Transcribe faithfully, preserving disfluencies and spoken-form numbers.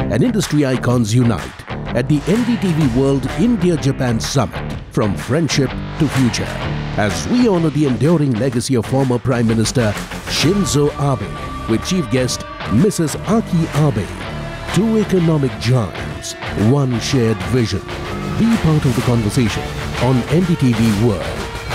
and industry icons unite at the N D T V World India-Japan Summit from Friendship to Future as we honor the enduring legacy of former Prime Minister Shinzo Abe with chief guest Missus Aki Abe. Two economic giants, one shared vision. Be part of the conversation on N D T V World.